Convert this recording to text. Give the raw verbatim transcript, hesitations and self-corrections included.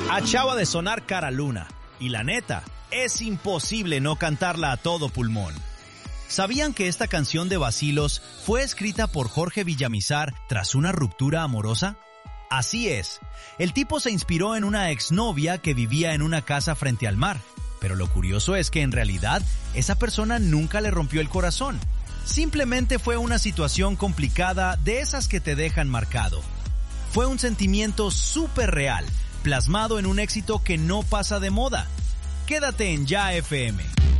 Acaba de sonar Cara Luna, y la neta, es imposible no cantarla a todo pulmón. ¿Sabían que esta canción de Bacilos fue escrita por Jorge Villamizar tras una ruptura amorosa? Así es, el tipo se inspiró en una exnovia que vivía en una casa frente al mar, pero lo curioso es que en realidad esa persona nunca le rompió el corazón. Simplemente fue una situación complicada de esas que te dejan marcado. Fue un sentimiento súper real, plasmado en un éxito que no pasa de moda. Quédate en Ya F M.